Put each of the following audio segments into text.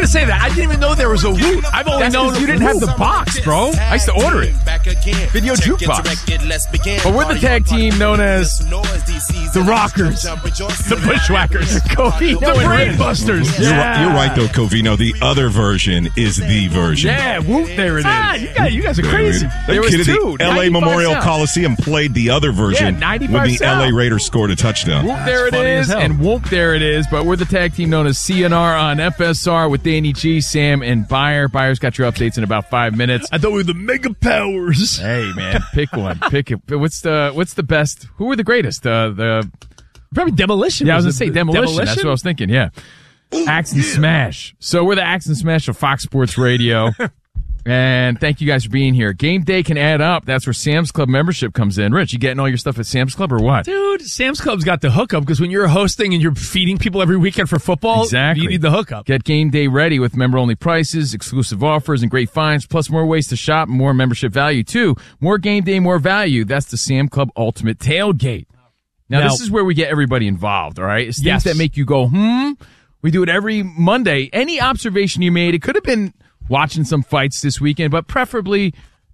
say that. I didn't even know there was a Woot. I've only known you didn't have the box, bro. I used to order it. Video jukebox. But we're the tag team known as the Rockers, the Bushwhackers, Covino the Brain Busters. You're right, though, Covino. The other version is the version. Yeah, Woot, there it is. You guys are crazy. There was two. The LA Memorial cents. Coliseum played the other version 95 when the cents. LA Raiders scored a touchdown. Whoop, there it is, and whoop, there it is. But we're the tag team known as CNR on FSR with Danny G, Sam, and Beyer. Beyer's got your updates in about 5 minutes. I thought we were the Mega Powers. Hey, man, pick one. Pick it. What's the best? Who were the greatest? Probably Demolition. Yeah, I was going to say Demolition. That's what I was thinking, yeah. Axe and Smash. So we're the Axe and Smash of Fox Sports Radio. And thank you guys for being here. Game day can add up. That's where Sam's Club membership comes in. Rich, you getting all your stuff at Sam's Club or what? Dude, Sam's Club's got the hookup because when you're hosting and you're feeding people every weekend for football, exactly. You need the hookup. Get game day ready with member-only prices, exclusive offers, and great finds, plus more ways to shop and more membership value, too. More game day, more value. That's the Sam Club Ultimate Tailgate. Now, this is where we get everybody involved, all right? It's things that make you go, We do it every Monday. Any observation you made, it could have been watching some fights this weekend, but preferably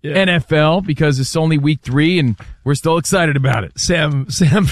NFL because it's only week 3 and we're still excited about it. Sam,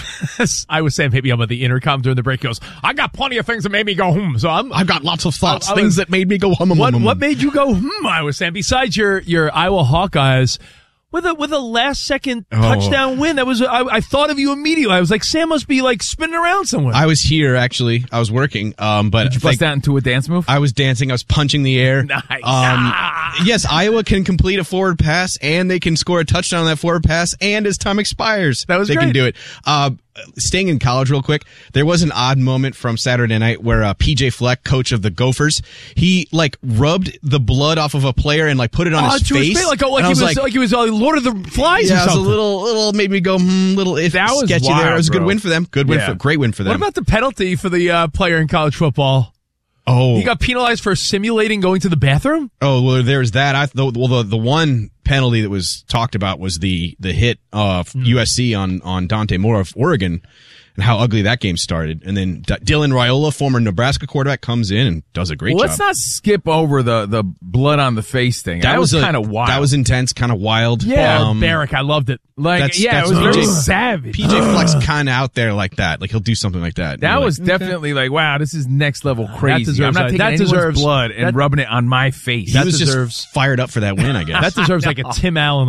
I was saying maybe I'm on the intercom during the break. He goes, I got plenty of things that made me go, So I've got lots of thoughts, things that made me go, What made you go, I was saying, besides your Iowa Hawkeyes, with a last second touchdown win. That was I thought of you immediately. I was like, Sam must be like spinning around somewhere. I was here actually. I was working. But did you bust out into a dance move? I was dancing. I was punching the air. Nice. Yes, Iowa can complete a forward pass and they can score a touchdown on that forward pass. And as time expires, they can do it. Staying in college real quick, there was an odd moment from Saturday night where PJ Fleck, coach of the Gophers, he rubbed the blood off of a player and put it on his face. Like he was Lord of the Flies. Yeah, or something. It was a little made me go little sketchy wild, there. It was a good bro. win for them. Great win for them. What about the penalty for the player in college football? Oh, he got penalized for simulating going to the bathroom. Oh well, there's that. The one penalty that was talked about was the hit of USC on Dante Moore of Oregon, and how ugly that game started. And then Dylan Raiola, former Nebraska quarterback, comes in and does a great job. Let's not skip over the blood on the face thing. That was kind of wild. That was intense, kind of wild. Yeah, Barrick, I loved it. It was very savage. PJ Fleck's kind of out there like that. He'll do something like that. That was definitely wow, this is next level crazy. I'm not taking anyone's blood and rubbing it on my face. He was just fired up for that win, I guess. That deserves a Tim Allen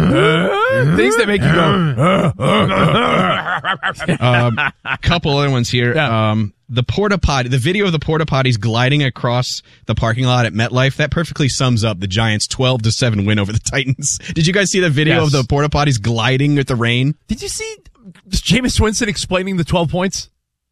things that make you go. Couple other ones here. Yeah. The porta potty, the video of the porta potties gliding across the parking lot at MetLife, that perfectly sums up the Giants' 12-7 win over the Titans. Did you guys see the video of the porta potties gliding with the rain? Did you see Jameis Winston explaining the 12 points?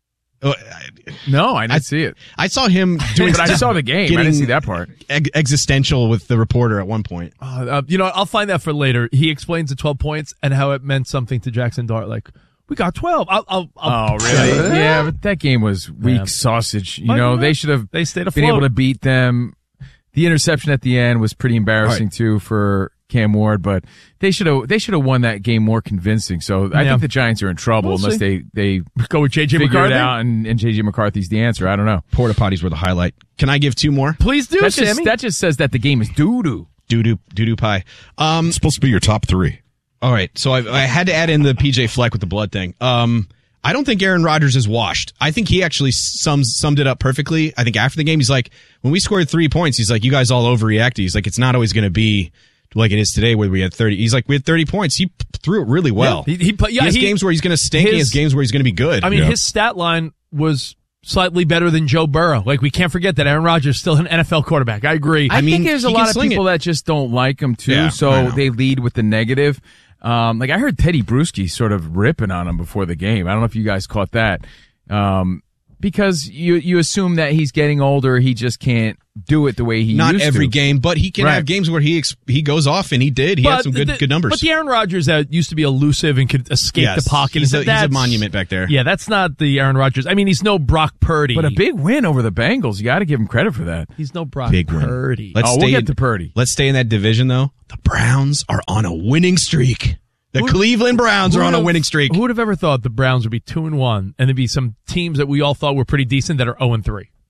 No, I didn't see it. I saw him doing but I saw the game. I didn't see that part. Existential with the reporter at one point. I'll find that for later. He explains the 12 points and how it meant something to Jackson Dart. We got 12. Oh, really? Yeah, but that game was weak sausage. They should have been able to beat them. The interception at the end was pretty embarrassing too for Cam Ward, but they should have won that game more convincing. So I think the Giants are in trouble unless they go with JJ McCarthy. Figure it out, and JJ McCarthy's the answer. I don't know. Porta potties were the highlight. Can I give 2 more? Please do, Sammy. That just says that the game is doo-doo. Doo-doo pie. It's supposed to be your top 3. All right, so I had to add in the PJ Fleck with the blood thing. I don't think Aaron Rodgers is washed. I think he actually summed it up perfectly. I think after the game, he's like, when we scored 3 points, he's like, you guys all overreacted. He's like, it's not always going to be like it is today where we had 30. He's like, we had 30 points. He threw it really well. Yeah, he has games where he's going to stink. He has games where he's going to be good. I mean, his stat line was slightly better than Joe Burrow. We can't forget that Aaron Rodgers is still an NFL quarterback. I agree. I think there's a lot of people that just don't like him too, so they lead with the negative. I heard Teddy Bruschi sort of ripping on him before the game. I don't know if you guys caught that. Because you assume that he's getting older, he just can't do it the way he used to. Not every game, but he can have games where he goes off, and he did. He had some good numbers. But the Aaron Rodgers that used to be elusive and could escape the pocket. He's a monument back there. Yeah, that's not the Aaron Rodgers. I mean, he's no Brock Purdy. But a big win over the Bengals. You got to give him credit for that. He's no Brock Purdy. We'll get to Purdy. Let's stay in that division, though. The Browns are on a winning streak. The Cleveland Browns are on a winning streak. Who would have ever thought the Browns would be 2-1 and there'd be some teams that we all thought were pretty decent that are 0-3?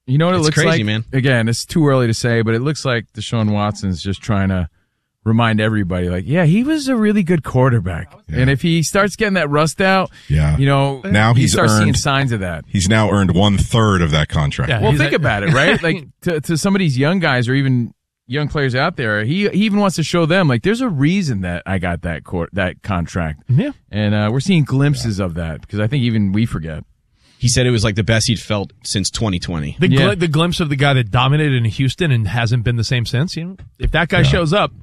You know what it It's looks crazy, like? Man. Again, it's too early to say, but it looks like Deshaun Watson's just trying to remind everybody, like, yeah, he was a really good quarterback. Yeah. And if he starts getting that rust out, Yeah. now he starts seeing signs of that. He's now earned 1/3 of that contract. Yeah. Well, He's think like- about it, right? Like to some of these young guys or even young players out there, he even wants to show them, like, there's a reason that I got that contract. Yeah. And we're seeing glimpses of that because I think even we forget. He said it was like the best he'd felt since 2020. The glimpse of the guy that dominated in Houston and hasn't been the same since. If that guy shows up,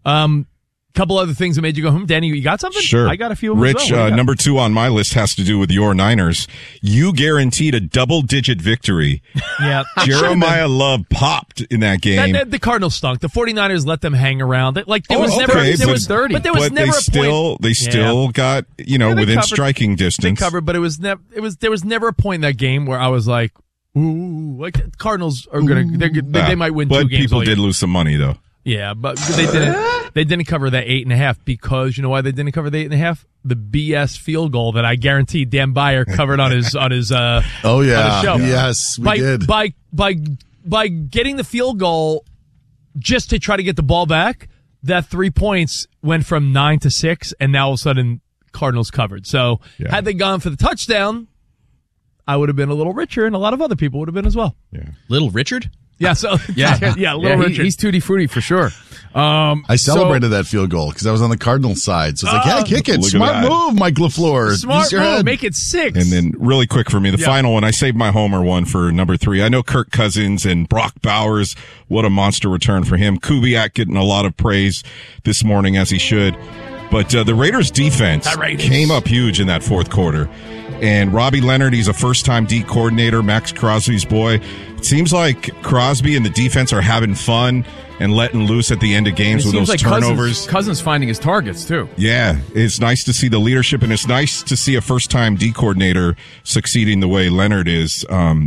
couple other things that made you go, Danny, you got something? Sure. I got a few of them Rich, as well. What do you got? number 2 on my list has to do with your Niners. You guaranteed a double-digit victory. Yeah. Jeremiah Love popped in that game. The Cardinals stunk. The 49ers let them hang around. Like there Oh, was never okay, there but- was 30. But there was but never they still got, Yeah, they within covered. striking They distance. covered, but there was never a point in that game where I was like, ooh, like Cardinals are they might win but 2 games. people all year. did lose some money, though. Yeah, but they didn't cover that 8.5 because you know why they didn't cover the 8.5? The BS field goal that I guaranteed Dan Beyer covered on his Oh on his yeah, show. yes, we did. By getting the field goal just to try to get the ball back, that 3 points went from 9 to 6, and now all of a sudden Cardinals covered. So had they gone for the touchdown, I would have been a little richer, and a lot of other people would have been as well. Yeah. Little Richard? Yeah, so little Richard. He's tutti frutti for sure. I celebrated that field goal because I was on the Cardinals side. So it's like, yeah, kick it. Look at Smart that. move, Mike LaFleur. Smart Use your move, head. make it 6. And then really quick for me, the final one, I saved my homer one for number 3. I know Kirk Cousins and Brock Bowers, what a monster return for him. Kubiak getting a lot of praise this morning, as he should. But the Raiders defense came up huge in that fourth quarter. And Robbie Leonard, he's a first-time D coordinator, Max Crosby's boy. It seems like Crosby and the defense are having fun and letting loose at the end of games with those turnovers. Cousins finding his targets, too. Yeah, it's nice to see the leadership, and it's nice to see a first-time D coordinator succeeding the way Leonard is.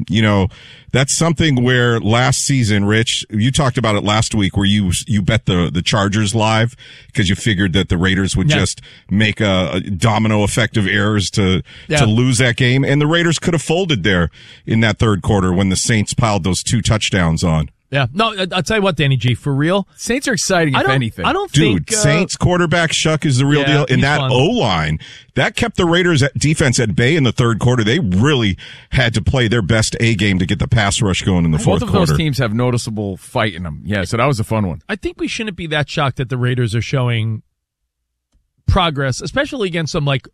That's something where last season, Rich, you talked about it last week, where you bet the Chargers live because you figured that the Raiders would just make a domino effect of errors to lose that game, and the Raiders could have folded there in that third quarter when the Saints piled those 2 touchdowns on. Yeah, no, I'll tell you what, Danny G, for real. Saints are exciting, if anything. I don't Dude, think... Saints quarterback Shuck is the real deal. And he's that fun. O-line, that kept the Raiders defense at bay in the third quarter. They really had to play their best A game to get the pass rush going in the fourth Both of quarter. those teams have noticeable fight in them. Yeah, so that was a fun one. I think we shouldn't be that shocked that the Raiders are showing progress, especially against some like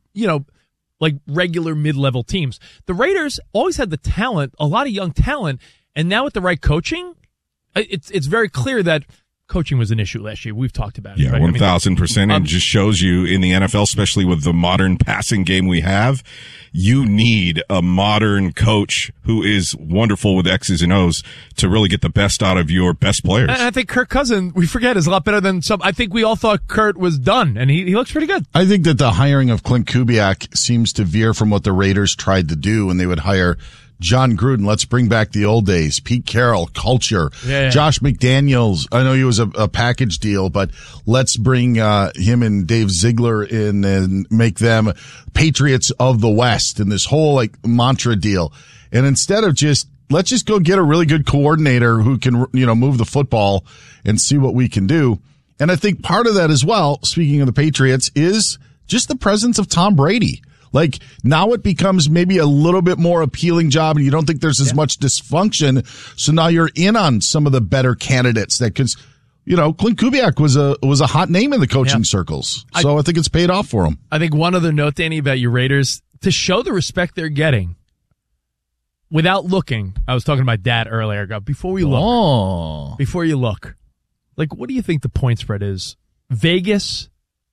regular mid-level teams. The Raiders always had the talent, a lot of young talent, and now with the right coaching, it's very clear that coaching was an issue last year. We've talked about it. Yeah, right? 1,000%. And just shows you in the NFL, especially with the modern passing game we have, you need a modern coach who is wonderful with X's and O's to really get the best out of your best players. And I think Kirk Cousins, we forget, is a lot better than some. I think we all thought Kurt was done, and he looks pretty good. I think that the hiring of Clint Kubiak seems to veer from what the Raiders tried to do when they would hire John Gruden. Let's bring back the old days. Pete Carroll, culture. Yeah. Josh McDaniels. I know he was a package deal, but let's bring him and Dave Ziegler in and make them Patriots of the West and this whole mantra deal. And instead of let's just go get a really good coordinator who can, move the football and see what we can do. And I think part of that as well, speaking of the Patriots, is just the presence of Tom Brady. Like, now it becomes maybe a little bit more appealing job, and you don't think there's as much dysfunction. So now you're in on some of the better candidates that could, Clint Kubiak was a hot name in the coaching circles. So I think it's paid off for him. I think one other note, Danny, about your Raiders, to show the respect they're getting without looking. I was talking to my dad earlier. Before you look, like, what do you think the point spread is? Vegas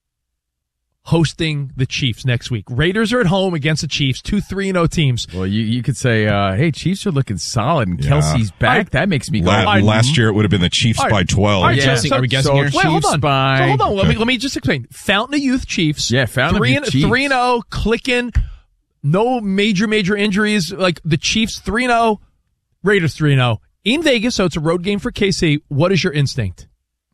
hosting the Chiefs next week. Raiders are at home against the Chiefs, 2 3-0 teams. Well, you could say, hey, Chiefs are looking solid, and Kelsey's back. That makes me go. Last year it would have been the Chiefs by 12. All right, are we guessing here? Wait, hold on. By... So hold on. Let me just explain. Fountain of Youth Chiefs. Yeah, Fountain of Youth Chiefs. 3-0, clicking. No major injuries. Like the Chiefs 3-0, Raiders 3-0 in Vegas. So it's a road game for KC. What is your instinct?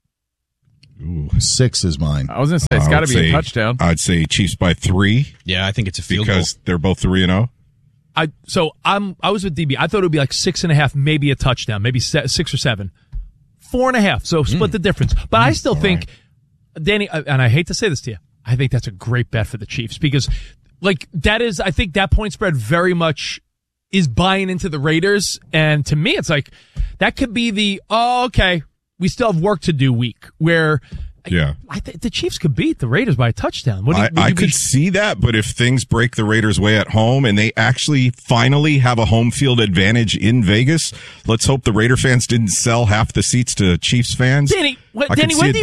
Ooh. 6 is mine. I was going to say, it's got to be a touchdown. I'd say Chiefs by 3. Yeah, I think it's a field goal. Because they're both 3-0. I was with DB. I thought it would be like 6.5, maybe a touchdown, maybe 6 or 7. 4.5. So split the difference. But I still think, Danny, and I hate to say this to you, I think that's a great bet for the Chiefs because, like, I think that point spread very much is buying into the Raiders. And to me, it's like, that could be okay, we still have work to do week where I think the Chiefs could beat the Raiders by a touchdown. I could see that, but if things break the Raiders' way at home and they actually finally have a home field advantage in Vegas, let's hope the Raider fans didn't sell half the seats to Chiefs fans. Danny, when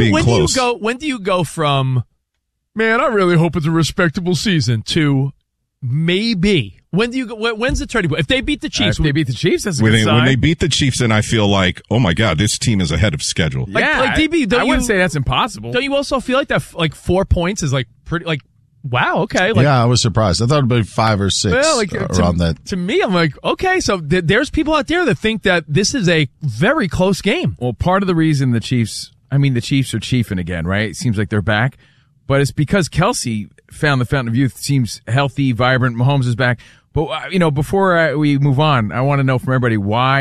do you go from, man, I really hope it's a respectable season, to maybe? When's the turning point? If they beat the Chiefs, if they beat the Chiefs, that's a good sign. When they beat the Chiefs, then I feel like, oh my God, this team is ahead of schedule. Like DB, I wouldn't say that's impossible. Don't you also feel like that? Like 4 points is like pretty. Like, wow, okay. Like, I was surprised. I thought it'd be 5 or 6 around that. To me, I'm like, okay, so there's people out there that think that this is a very close game. Well, part of the reason the Chiefs are chiefing again, right? It seems like they're back, but it's because Kelsey found the fountain of youth, seems healthy, vibrant. Mahomes is back. But, before we move on, I want to know from everybody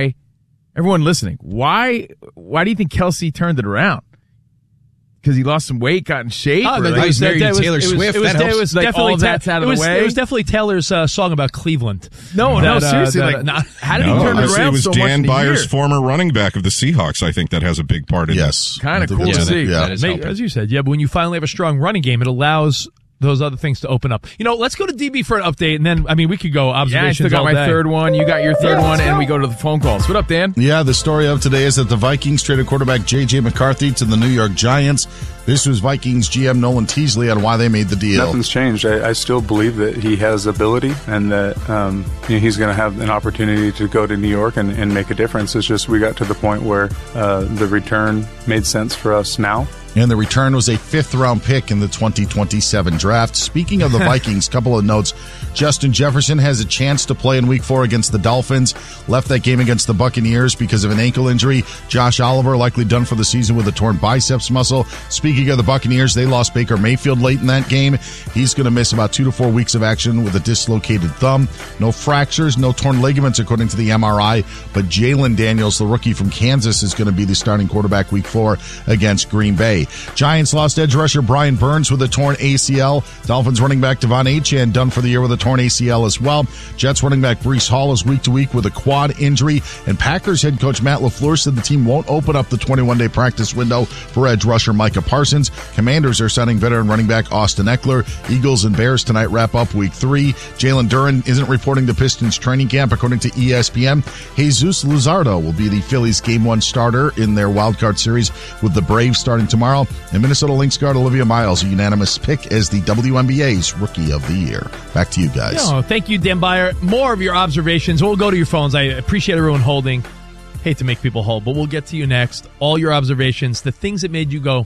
everyone listening, why do you think Kelsey turned it around? Because he lost some weight, got in shape? He was married to Taylor Swift. It was definitely that's out of the way. It was definitely Taylor's song about Cleveland. No, seriously. How did he turn it around? It was so Dan much Byers, former running back of the Seahawks. I think that has a big part in it. Yes. Kind of cool to see. That is helping. As you said, but when you finally have a strong running game, it allows those other things to open up. Let's go to DB for an update, and then, we could go observations. Yeah, I still got my day. third one. You got your third one, and we go to the phone calls. What up, Dan? Yeah, the story of today is that the Vikings traded quarterback J.J. McCarthy to the New York Giants. This was Vikings GM Nolan Teasley on why they made the deal. Nothing's changed. I still believe that he has ability and that he's going to have an opportunity to go to New York and make a difference. It's just we got to the point where the return made sense for us now. And the return was a 5th-round pick in the 2027 draft. Speaking of the Vikings, couple of notes. Justin Jefferson has a chance to play in Week 4 against the Dolphins. Left that game against the Buccaneers because of an ankle injury. Josh Oliver likely done for the season with a torn biceps muscle. Speaking of the Buccaneers, they lost Baker Mayfield late in that game. He's going to miss about 2 to 4 weeks of action with a dislocated thumb. No fractures, no torn ligaments according to the MRI. But Jalen Daniels, the rookie from Kansas, is going to be the starting quarterback Week 4 against Green Bay. Giants lost edge rusher Brian Burns with a torn ACL. Dolphins running back Devon Achane done for the year with a torn ACL as well. Jets running back Breece Hall is week to week with a quad injury. And Packers head coach Matt LaFleur said the team won't open up the 21-day practice window for edge rusher Micah Parsons. Commanders are signing veteran running back Austin Eckler. Eagles and Bears tonight wrap up Week 3. Jalen Duren isn't reporting to Pistons training camp according to ESPN. Jesus Luzardo will be the Phillies Game 1 starter in their wildcard series with the Braves starting tomorrow. And Minnesota Lynx guard Olivia Miles, a unanimous pick as the WNBA's Rookie of the Year. Back to you guys. Thank you, Dan Byer. More of your observations. We'll go to your phones. I appreciate everyone holding. Hate to make people hold, but we'll get to you next. All your observations, the things that made you go,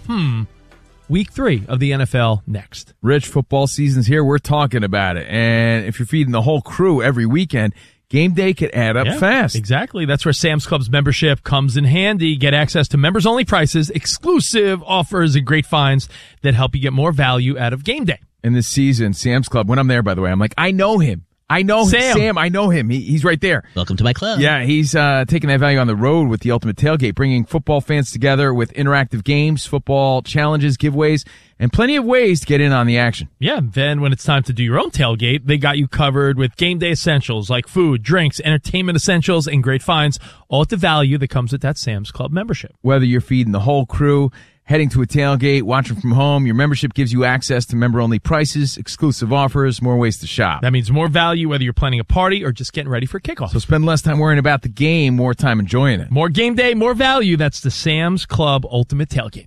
Week 3 of the NFL next. Rich, football season's here. We're talking about it. And if you're feeding the whole crew every weekend, game day could add up fast. Exactly. That's where Sam's Club's membership comes in handy. Get access to members-only prices, exclusive offers, and great finds that help you get more value out of game day. And this season, Sam's Club, when I'm there, by the way, I'm like, I know him. Sam, I know him. He's right there. Welcome to my club. Yeah, he's taking that value on the road with the Ultimate Tailgate, bringing football fans together with interactive games, football challenges, giveaways, and plenty of ways to get in on the action. Yeah, then when it's time to do your own tailgate, they got you covered with game day essentials like food, drinks, entertainment essentials, and great finds, all at the value that comes with that Sam's Club membership. Whether you're feeding the whole crew, heading to a tailgate, watching from home, your membership gives you access to member-only prices, exclusive offers, more ways to shop. That means more value whether you're planning a party or just getting ready for kickoff. So spend less time worrying about the game, more time enjoying it. More game day, more value. That's the Sam's Club Ultimate Tailgate.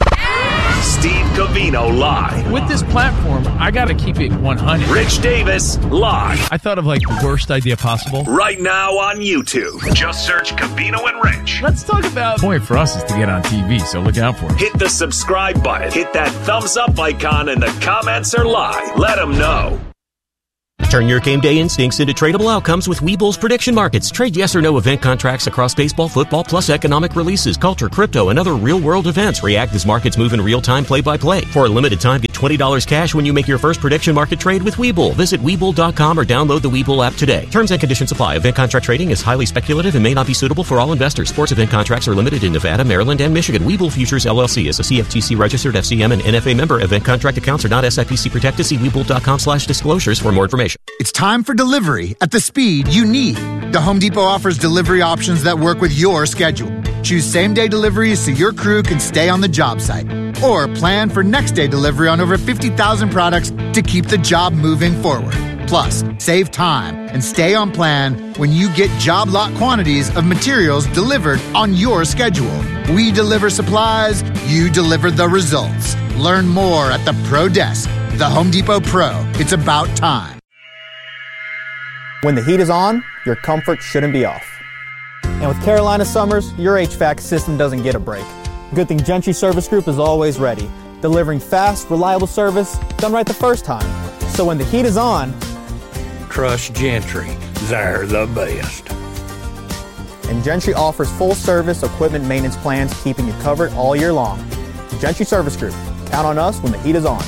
Steve Covino live. With this platform, I got to keep it 100. Rich Davis live. I thought of like the worst idea possible. Right now on YouTube. Just search Covino and Rich. Let's talk about... The point for us is to get on TV, so look out for it. Hit the subscribe button. Hit that thumbs up icon, and the comments are live. Let them know. Turn your game day instincts into tradable outcomes with Webull's prediction markets. Trade yes or no event contracts across baseball, football, plus economic releases, culture, crypto, and other real-world events. React as markets move in real time, play-by-play. For a limited time, get $20 cash when you make your first prediction market trade with Webull. Visit Webull.com or download the Webull app today. Terms and conditions apply. Event contract trading is highly speculative and may not be suitable for all investors. Sports event contracts are limited in Nevada, Maryland, and Michigan. Webull Futures LLC is a CFTC registered FCM and NFA member. Event contract accounts are not SIPC protected. See Webull.com/disclosures for more information. It's time for delivery at the speed you need. The Home Depot offers delivery options that work with your schedule. Choose same-day deliveries so your crew can stay on the job site. Or plan for next-day delivery on over 50,000 products to keep the job moving forward. Plus, save time and stay on plan when you get job lot quantities of materials delivered on your schedule. We deliver supplies, you deliver the results. Learn more at the Pro Desk. The Home Depot Pro. It's about time. When the heat is on, your comfort shouldn't be off. And with Carolina Summers, your HVAC system doesn't get a break. Good thing Gentry Service Group is always ready, delivering fast, reliable service done right the first time. So when the heat is on, trust Gentry. They're the best. And Gentry offers full service equipment maintenance plans, keeping you covered all year long. Gentry Service Group. Count on us when the heat is on.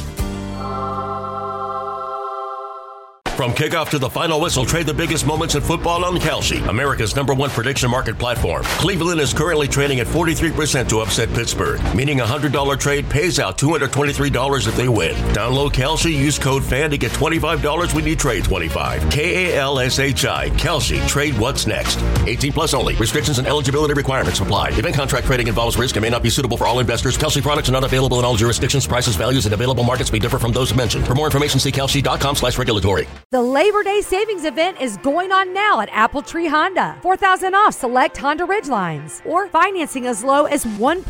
From kickoff to the final whistle, trade the biggest moments in football on Kalshi, America's #1 prediction market platform. Cleveland is currently trading at 43% to upset Pittsburgh, meaning a $100 trade pays out $223 if they win. Download Kalshi, use code FAN to get $25 when you trade 25. KALSHI, Kalshi, trade what's next. 18 plus only. Restrictions and eligibility requirements apply. Event contract trading involves risk and may not be suitable for all investors. Kalshi products are not available in all jurisdictions. Prices, values, and available markets may differ from those mentioned. For more information, see kalshi.com/regulatory. The Labor Day savings event is going on now at Apple Tree Honda. $4,000 off select Honda Ridgelines, or financing as low as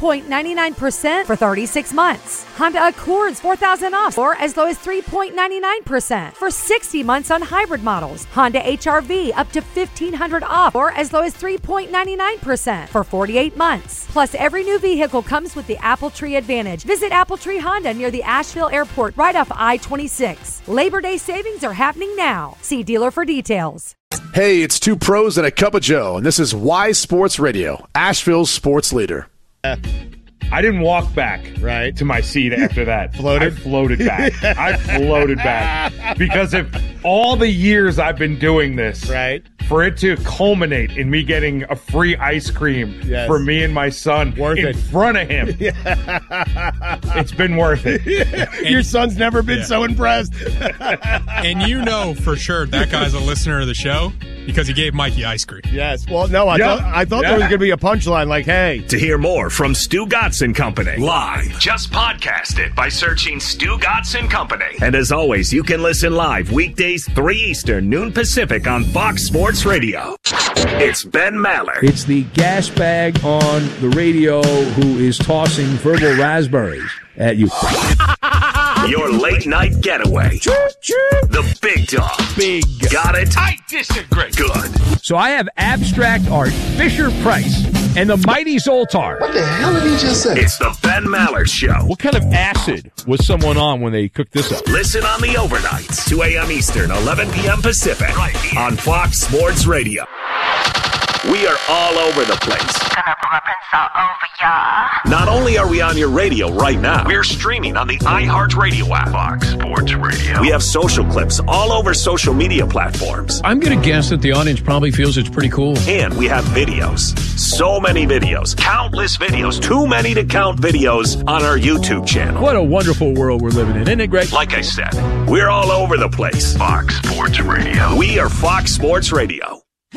1.99% for 36 months. Honda Accords $4,000 off, or as low as 3.99% for 60 months on hybrid models. Honda HR-V up to $1,500 off, or as low as 3.99% for 48 months. Plus, every new vehicle comes with the Apple Tree Advantage. Visit Apple Tree Honda near the Asheville Airport, right off I-26. Labor Day savings are happening now. See dealer for details. Hey, it's two pros and a cup of Joe, and this is Y Sports Radio, Asheville's sports leader. I didn't walk back right to my seat after that. I floated back. I floated back because of all the years I've been doing this, right? For it to culminate in me getting a free ice cream for me and my son in front of him. It's been worth it. Your son's never been so impressed. And you know for sure that guy's a listener of the show because he gave Mikey ice cream. Yes. Well, no, I thought there was going to be a punchline like, hey. To hear more from Stu Gotson Company live, just podcast it by searching Stu Gotson Company. And as always, you can listen live weekdays 3 Eastern, noon Pacific on Fox Sports Radio. It's Ben Maller. It's the gas bag on the radio who is tossing verbal raspberries at you. Your late night getaway. The big dog. Big. Got it? I disagree. Good. So I have abstract art, Fisher-Price, and the mighty Zoltar. What the hell did he just say? It's the Ben Maller Show. What kind of acid was someone on when they cooked this up? Listen on the overnights, 2 a.m. Eastern, 11 p.m. Pacific, right here on Fox Sports Radio. We are all over the place. Gonna pop all over ya. Not only are we on your radio right now, we're streaming on the iHeartRadio app. Fox Sports Radio. We have social clips all over social media platforms. I'm going to guess that the audience probably feels it's pretty cool. And we have videos. So many videos. Countless videos. Too many to count videos on our YouTube channel. What a wonderful world we're living in. Isn't it great? Like I said, we're all over the place. Fox Sports Radio. We are Fox Sports Radio.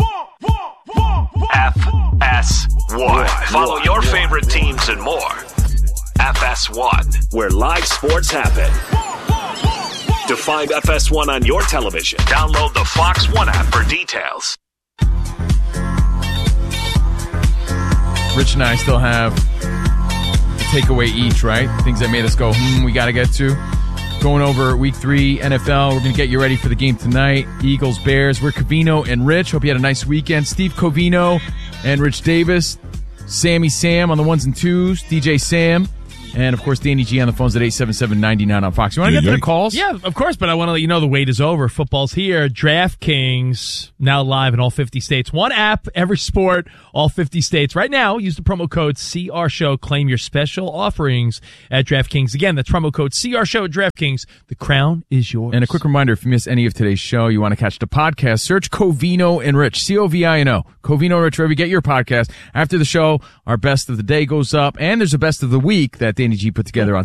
FS1. Follow your favorite teams and more. FS1, where live sports happen. To find FS1 on your television, download the Fox One app for details. Rich and I still have a takeaway each, right? Things that made us go, we got to get to. Going over week 3 NFL. We're going to get you ready for the game tonight. Eagles, Bears. We're Covino and Rich. Hope you had a nice weekend. Steve Covino and Rich Davis. Sammy Sam on the 1s and 2s. DJ Sam And, of course, Danny G on the phones at 877-99 on Fox. You want to get to the calls? Yeah, of course, but I want to let you know the wait is over. Football's here. DraftKings, now live in all 50 states. One app, every sport, all 50 states. Right now, use the promo code CRSHOW. Claim your special offerings at DraftKings. Again, that's promo code CRSHOW at DraftKings. The crown is yours. And a quick reminder, if you miss any of today's show, you want to catch the podcast, search Covino and Rich, Covino. Covino and Rich, wherever you get your podcast. After the show, our best of the day goes up, and there's a best of the week that Danny G put together on